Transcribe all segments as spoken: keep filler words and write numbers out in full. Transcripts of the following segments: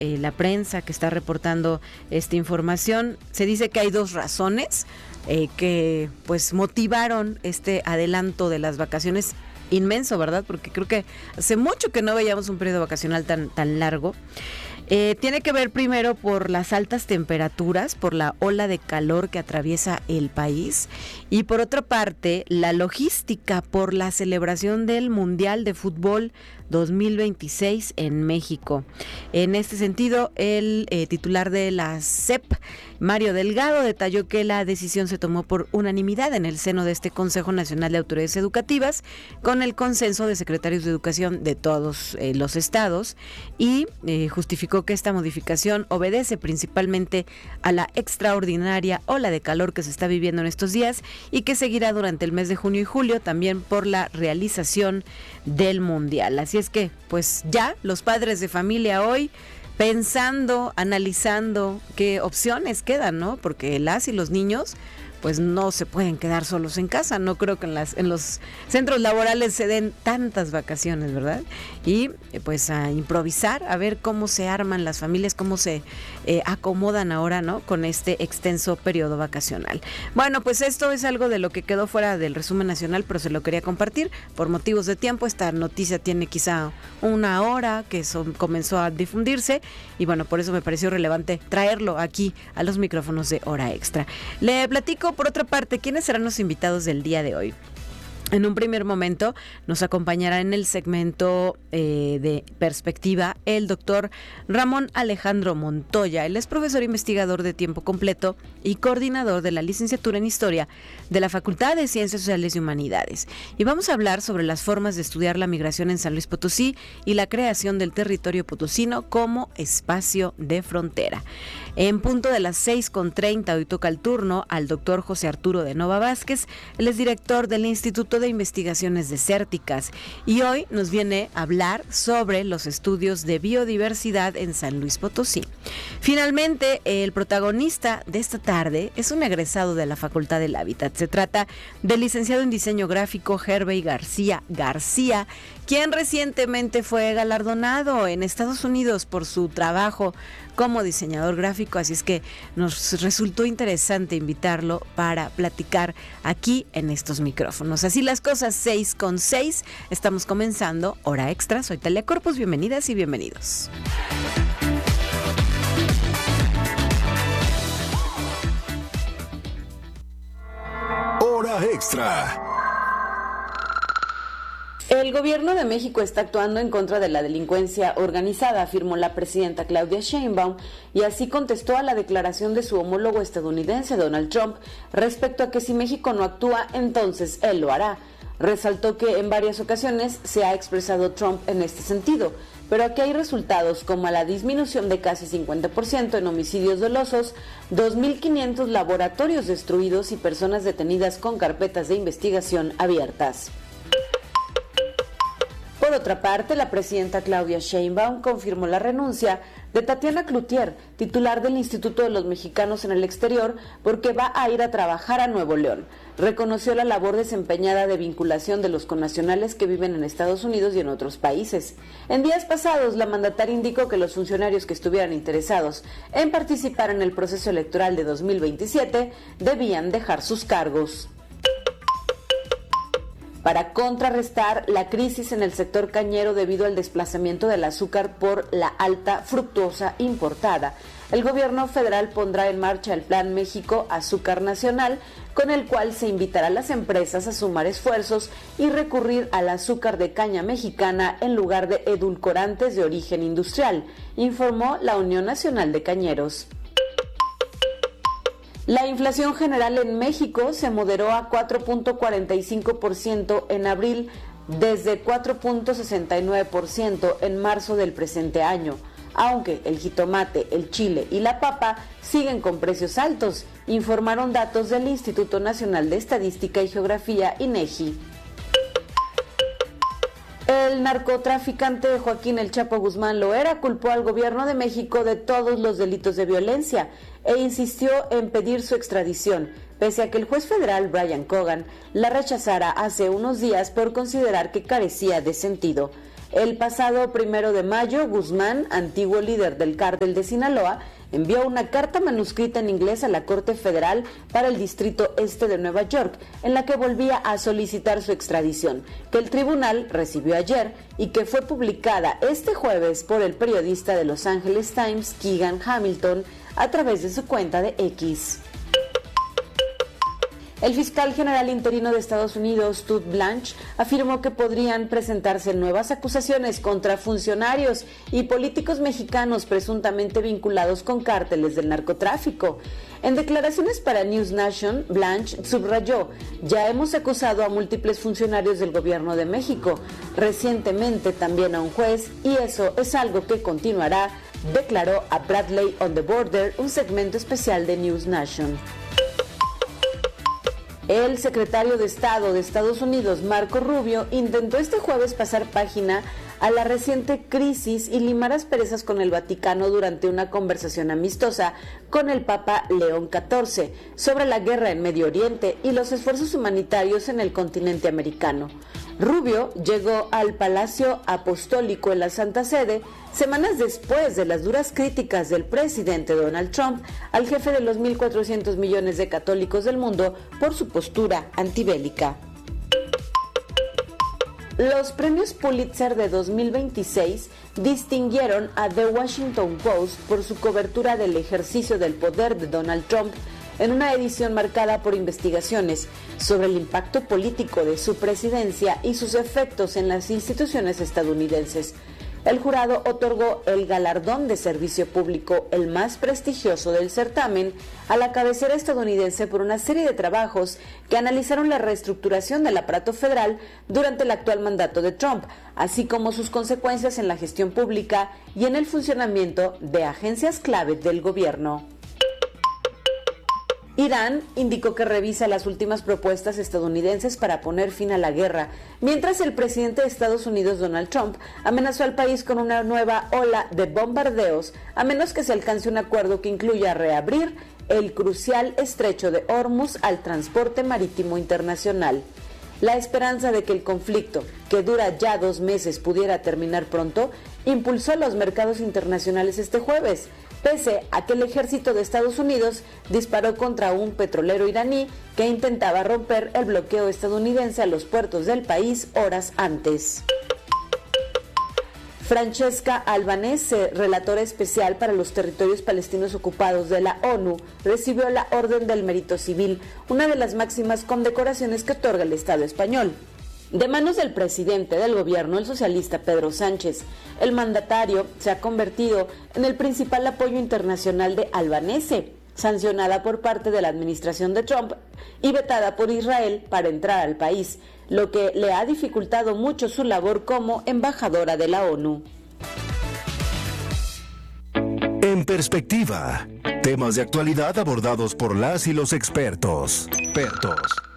eh, la prensa que está reportando esta información. Se dice que hay dos razones eh, que pues motivaron este adelanto de las vacaciones inmenso, ¿verdad? Porque creo que hace mucho que no veíamos un periodo vacacional tan, tan largo. Eh, tiene que ver primero por las altas temperaturas, por la ola de calor que atraviesa el país, y por otra parte, la logística por la celebración del Mundial de Fútbol dos mil veintiséis en México. En este sentido, el eh, titular de la S E P, Mario Delgado, detalló que la decisión se tomó por unanimidad en el seno de este Consejo Nacional de Autoridades Educativas, con el consenso de secretarios de educación de todos eh, los estados, y eh, justificó que esta modificación obedece principalmente a la extraordinaria ola de calor que se está viviendo en estos días y que seguirá durante el mes de junio y julio, también por la realización del Mundial. Así es que, pues ya los padres de familia hoy pensando, analizando qué opciones quedan, ¿no? Porque las y los niños pues no se pueden quedar solos en casa. No creo que en las en los centros laborales se den tantas vacaciones, ¿verdad? Y pues a improvisar, a ver cómo se arman las familias, cómo se eh, acomodan ahora, ¿no? Con este extenso periodo vacacional. Bueno, pues esto es algo de lo que quedó fuera del resumen nacional, pero se lo quería compartir por motivos de tiempo. Esta noticia tiene quizá una hora que son, comenzó a difundirse, y bueno, por eso me pareció relevante traerlo aquí a los micrófonos de Hora Extra. Le platico, por otra parte, quiénes serán los invitados del día de hoy. En un primer momento nos acompañará en el segmento eh, de Perspectiva el doctor Ramón Alejandro Montoya. Él es profesor investigador de tiempo completo y coordinador de la licenciatura en Historia de la Facultad de Ciencias Sociales y Humanidades. Y vamos a hablar sobre las formas de estudiar la migración en San Luis Potosí y la creación del territorio potosino como espacio de frontera. En punto de las seis con treinta hoy toca el turno al doctor José Arturo de Nova Vázquez. Él es director del Instituto de Investigaciones Desérticas y hoy nos viene a hablar sobre los estudios de biodiversidad en San Luis Potosí. Finalmente, el protagonista de esta tarde es un egresado de la Facultad del Hábitat. Se trata del licenciado en diseño gráfico Hervey García García, quien recientemente fue galardonado en Estados Unidos por su trabajo como diseñador gráfico, así es que nos resultó interesante invitarlo para platicar aquí en estos micrófonos. Así las cosas, seis con seis, estamos comenzando Hora Extra. Soy Talia Corpus, bienvenidas y bienvenidos. Hora Extra. El gobierno de México está actuando en contra de la delincuencia organizada, afirmó la presidenta Claudia Sheinbaum, y así contestó a la declaración de su homólogo estadounidense Donald Trump respecto a que si México no actúa, entonces él lo hará. Resaltó que en varias ocasiones se ha expresado Trump en este sentido, pero aquí hay resultados como la disminución de casi cincuenta por ciento en homicidios dolosos, dos mil quinientos laboratorios destruidos y personas detenidas con carpetas de investigación abiertas. Por otra parte, la presidenta Claudia Sheinbaum confirmó la renuncia de Tatiana Cloutier, titular del Instituto de los Mexicanos en el Exterior, porque va a ir a trabajar a Nuevo León. Reconoció la labor desempeñada de vinculación de los connacionales que viven en Estados Unidos y en otros países. En días pasados, la mandataria indicó que los funcionarios que estuvieran interesados en participar en el proceso electoral de dos mil veintisiete debían dejar sus cargos. Para contrarrestar la crisis en el sector cañero debido al desplazamiento del azúcar por la alta fructosa importada, el gobierno federal pondrá en marcha el Plan México Azúcar Nacional, con el cual se invitará a las empresas a sumar esfuerzos y recurrir al azúcar de caña mexicana en lugar de edulcorantes de origen industrial, informó la Unión Nacional de Cañeros. La inflación general en México se moderó a cuatro punto cuarenta y cinco por ciento en abril, desde cuatro punto sesenta y nueve por ciento en marzo del presente año, aunque el jitomate, el chile y la papa siguen con precios altos, informaron datos del Instituto Nacional de Estadística y Geografía, INEGI. El narcotraficante Joaquín El Chapo Guzmán Loera culpó al gobierno de México de todos los delitos de violencia e insistió en pedir su extradición, pese a que el juez federal Brian Cogan la rechazara hace unos días por considerar que carecía de sentido. El pasado primero de mayo, Guzmán, antiguo líder del cártel de Sinaloa, envió una carta manuscrita en inglés a la Corte Federal para el Distrito Este de Nueva York, en la que volvía a solicitar su extradición, que el tribunal recibió ayer y que fue publicada este jueves por el periodista de Los Angeles Times, Keegan Hamilton, a través de su cuenta de X. El fiscal general interino de Estados Unidos, Todd Blanche, afirmó que podrían presentarse nuevas acusaciones contra funcionarios y políticos mexicanos presuntamente vinculados con cárteles del narcotráfico. En declaraciones para News Nation, Blanche subrayó: ya hemos acusado a múltiples funcionarios del gobierno de México, recientemente también a un juez, y eso es algo que continuará, declaró a Bradley on the Border, un segmento especial de News Nation. El secretario de Estado de Estados Unidos, Marco Rubio, intentó este jueves pasar página a la reciente crisis y limar asperezas con el Vaticano durante una conversación amistosa con el Papa León catorce sobre la guerra en Medio Oriente y los esfuerzos humanitarios en el continente americano. Rubio llegó al Palacio Apostólico en la Santa Sede semanas después de las duras críticas del presidente Donald Trump al jefe de los mil cuatrocientos millones de católicos del mundo por su postura antibélica. Los premios Pulitzer de dos mil veintiséis distinguieron a The Washington Post por su cobertura del ejercicio del poder de Donald Trump en una edición marcada por investigaciones sobre el impacto político de su presidencia y sus efectos en las instituciones estadounidenses. El jurado otorgó el galardón de servicio público, el más prestigioso del certamen, a la cabecera estadounidense por una serie de trabajos que analizaron la reestructuración del aparato federal durante el actual mandato de Trump, así como sus consecuencias en la gestión pública y en el funcionamiento de agencias clave del gobierno. Irán indicó que revisa las últimas propuestas estadounidenses para poner fin a la guerra, mientras el presidente de Estados Unidos, Donald Trump, amenazó al país con una nueva ola de bombardeos, a menos que se alcance un acuerdo que incluya reabrir el crucial estrecho de Hormuz al transporte marítimo internacional. La esperanza de que el conflicto, que dura ya dos meses, pudiera terminar pronto, impulsó los mercados internacionales este jueves, pese a que el ejército de Estados Unidos disparó contra un petrolero iraní que intentaba romper el bloqueo estadounidense a los puertos del país horas antes. Francesca Albanese, relatora especial para los territorios palestinos ocupados de la ONU, recibió la Orden del Mérito Civil, una de las máximas condecoraciones que otorga el Estado español. De manos del presidente del gobierno, el socialista Pedro Sánchez, el mandatario se ha convertido en el principal apoyo internacional de Albanese, sancionada por parte de la administración de Trump y vetada por Israel para entrar al país, lo que le ha dificultado mucho su labor como embajadora de la ONU. En perspectiva, temas de actualidad abordados por las y los expertos. Expertos.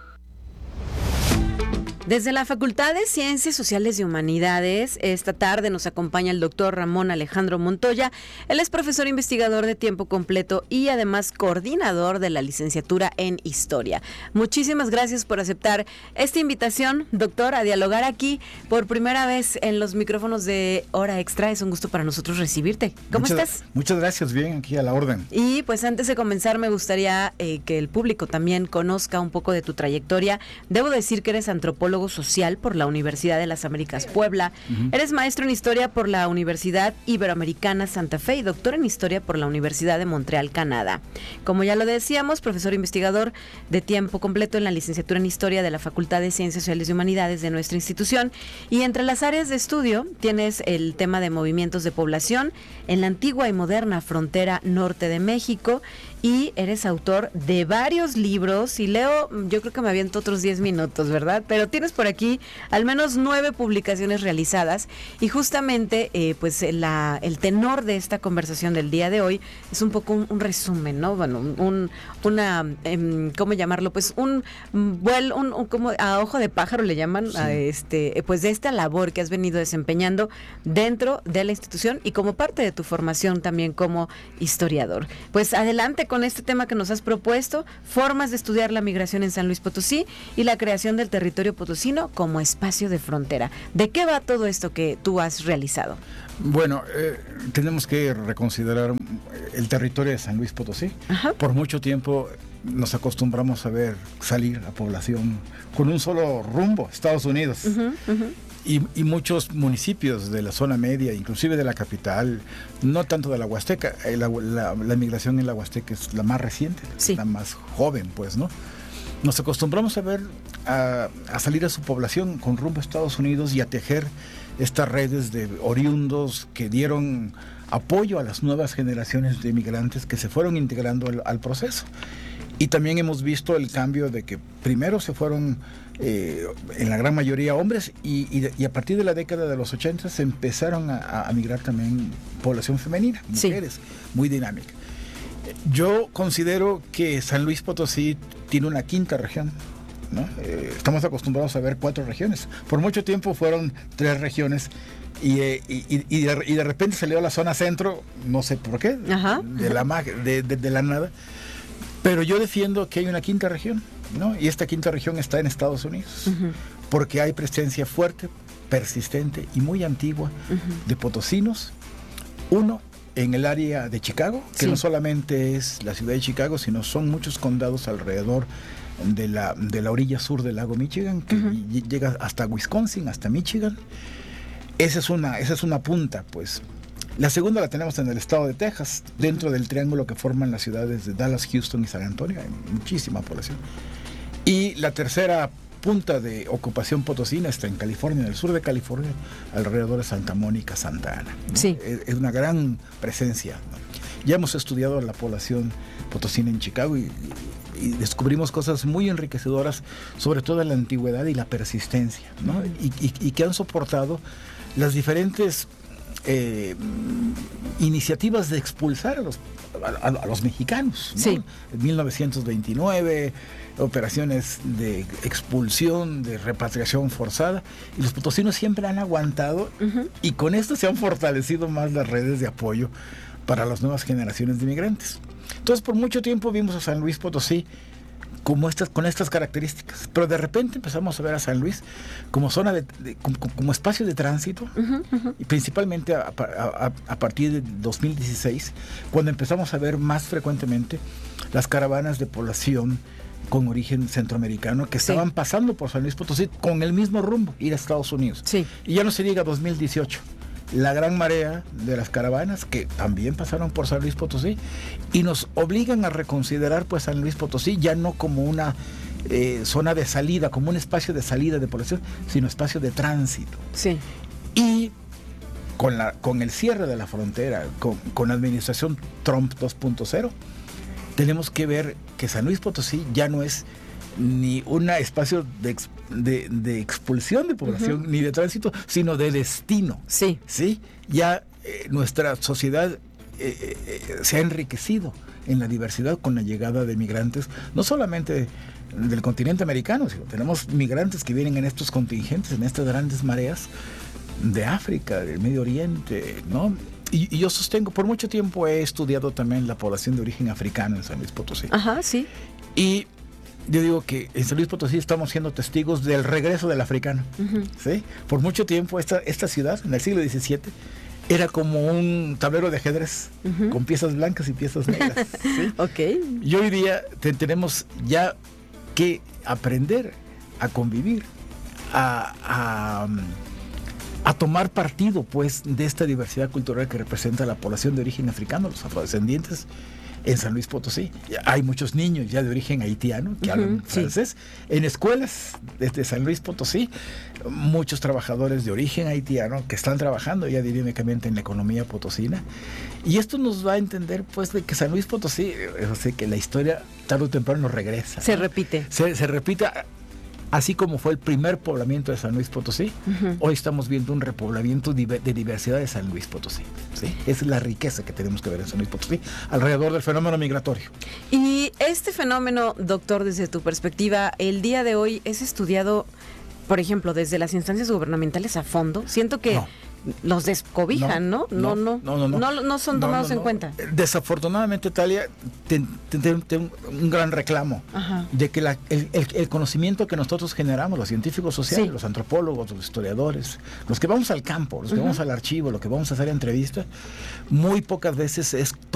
Desde la Facultad de Ciencias Sociales y Humanidades, esta tarde nos acompaña el doctor Ramón Alejandro Montoya. Él es profesor investigador de tiempo completo y además coordinador de la licenciatura en Historia. Muchísimas gracias por aceptar esta invitación, doctor, a dialogar aquí por primera vez en los micrófonos de Hora Extra. Es un gusto para nosotros recibirte. ¿Cómo muchas, estás? Muchas gracias, bien, aquí a la orden. Y pues antes de comenzar me gustaría eh, que el público también conozca un poco de tu trayectoria. Debo decir que eres antropólogo social por la Universidad de las Américas Puebla, uh-huh. Eres maestro en Historia por la Universidad Iberoamericana Santa Fe y doctor en Historia por la Universidad de Montreal, Canadá. Como ya lo decíamos, profesor investigador de tiempo completo en la licenciatura en Historia de la Facultad de Ciencias Sociales y Humanidades de nuestra institución, y entre las áreas de estudio tienes el tema de movimientos de población en la antigua y moderna frontera norte de México, y eres autor de varios libros, y leo, yo creo que me aviento otros diez minutos, ¿verdad? Pero tienes por aquí al menos nueve publicaciones realizadas, y justamente eh, pues la, el tenor de esta conversación del día de hoy es un poco un, un resumen, ¿no? Bueno, un, una, eh, ¿cómo llamarlo? Pues un vuelo, un, un, como a ojo de pájaro le llaman, sí. a este, pues de esta labor que has venido desempeñando dentro de la institución y como parte de tu formación también como historiador. Pues adelante con este tema que nos has propuesto, formas de estudiar la migración en San Luis Potosí y la creación del territorio potosí potosino como espacio de frontera. ¿De qué va todo esto que tú has realizado? Bueno, eh, tenemos que reconsiderar el territorio de San Luis Potosí. Ajá. Por mucho tiempo nos acostumbramos a ver salir a población con un solo rumbo, Estados Unidos. Uh-huh, uh-huh. Y, y muchos municipios de la zona media, inclusive de la capital, no tanto de la Huasteca, eh, la, la, la migración en la Huasteca es la más reciente, sí. la más joven, pues, ¿no? Nos acostumbramos a ver, a, a salir a su población con rumbo a Estados Unidos y a tejer estas redes de oriundos que dieron apoyo a las nuevas generaciones de migrantes que se fueron integrando al, al proceso. Y también hemos visto el cambio de que primero se fueron, eh, en la gran mayoría, hombres, y, y, de, y a partir de la década de los ochenta se empezaron a, a migrar también población femenina, mujeres, sí. Muy dinámica. Yo considero que San Luis Potosí tiene una quinta región, ¿no? Eh, estamos acostumbrados a ver cuatro regiones. Por mucho tiempo fueron tres regiones. Y, eh, y, y, de, y de repente salió la zona centro, no sé por qué, Ajá. de la, de, de, de la nada. Pero yo defiendo que hay una quinta región, ¿no? Y esta quinta región está en Estados Unidos, uh-huh. porque hay presencia fuerte, persistente y muy antigua uh-huh. de potosinos. Uno, en el área de Chicago, que sí. no solamente es la ciudad de Chicago, sino son muchos condados alrededor de la, de la orilla sur del lago Michigan, que uh-huh. llega hasta Wisconsin, hasta Michigan. Esa es una, esa es una punta, pues. La segunda la tenemos en el estado de Texas, dentro del triángulo que forman las ciudades de Dallas, Houston y San Antonio. Hay muchísima población. Y la tercera punta de ocupación potosina está en California, en el sur de California, alrededor de Santa Mónica, Santa Ana, ¿no? Sí. Es, es una gran presencia, ¿no? Ya hemos estudiado la población potosina en Chicago y, y descubrimos cosas muy enriquecedoras, sobre todo en la antigüedad y la persistencia, ¿no? Y, y, y que han soportado las diferentes eh, iniciativas de expulsar a los, a, a los mexicanos, ¿no? Sí. En mil novecientos veintinueve, operaciones de expulsión, de repatriación forzada, y los potosinos siempre han aguantado, uh-huh. y con esto se han fortalecido más las redes de apoyo para las nuevas generaciones de inmigrantes. Entonces, por mucho tiempo vimos a San Luis Potosí como estas, con estas características, pero de repente empezamos a ver a San Luis como zona de, de como, como espacio de tránsito, uh-huh, uh-huh. y principalmente a, a, a partir de dos mil dieciséis, cuando empezamos a ver más frecuentemente las caravanas de población con origen centroamericano que estaban sí. pasando por San Luis Potosí con el mismo rumbo, ir a Estados Unidos. Sí. Y ya no se diga dos mil dieciocho. La gran marea de las caravanas que también pasaron por San Luis Potosí y nos obligan a reconsiderar pues San Luis Potosí ya no como una eh, zona de salida, como un espacio de salida de población, sino espacio de tránsito. Sí. Y con, la, con el cierre de la frontera, con, con la administración Trump dos punto cero, tenemos que ver que San Luis Potosí ya no es ni un espacio de, de, de expulsión de población, uh-huh. ni de tránsito, sino de destino. Sí. ¿Sí? Ya eh, nuestra sociedad eh, eh, se ha enriquecido en la diversidad con la llegada de migrantes, no solamente del continente americano, sino tenemos migrantes que vienen en estos contingentes, en estas grandes mareas de África, del Medio Oriente, ¿no? Y, y yo sostengo, por mucho tiempo he estudiado también la población de origen africano en San Luis Potosí. Ajá, sí. Y yo digo que en San Luis Potosí estamos siendo testigos del regreso del africano. Uh-huh. ¿Sí? Por mucho tiempo esta, esta ciudad, en el siglo diecisiete, era como un tablero de ajedrez, uh-huh. con piezas blancas y piezas negras. ¿Sí? Okay. Y hoy día te, tenemos ya que aprender a convivir, a, a, a tomar partido pues de esta diversidad cultural que representa la población de origen africano, los afrodescendientes. En San Luis Potosí hay muchos niños ya de origen haitiano que uh-huh, hablan francés. Sí. En escuelas desde San Luis Potosí, muchos trabajadores de origen haitiano que están trabajando ya dinámicamente en la economía potosina. Y esto nos va a entender pues de que San Luis Potosí, o sea, que la historia tarde o temprano regresa. Se ¿no? repite. Se, se repite. Así como fue el primer poblamiento de San Luis Potosí, uh-huh. hoy estamos viendo un repoblamiento de diversidad de San Luis Potosí. ¿Sí? Es la riqueza que tenemos que ver en San Luis Potosí alrededor del fenómeno migratorio. Y este fenómeno, doctor, desde tu perspectiva, el día de hoy es estudiado, por ejemplo, desde las instancias gubernamentales a fondo. Siento que, no. los descobijan, ¿no? No, no, no, no, no, no, no son tomados no, no, no. en cuenta. Desafortunadamente, Talia, tengo un gran reclamo. Ajá. De que la, el, el, el conocimiento que nosotros generamos, los científicos sociales, sí. los antropólogos, los historiadores, los que vamos al campo, los que uh-huh. vamos al archivo, los que vamos a hacer entrevistas, muy pocas veces es